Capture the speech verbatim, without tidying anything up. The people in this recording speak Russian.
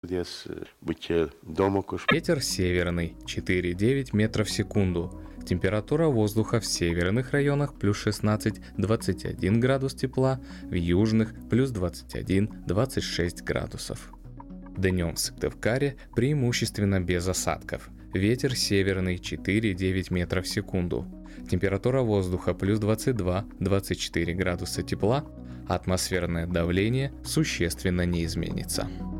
Ветер северный четыре и девять метров в секунду. Температура воздуха в северных районах плюс шестнадцать - двадцать один градус тепла, в южных плюс двадцать один - двадцать шесть градусов. Днем в Сыктывкаре преимущественно без осадков. Ветер северный четыре и девять метров в секунду. Температура воздуха плюс двадцать два - двадцать четыре градуса тепла, атмосферное давление существенно не изменится.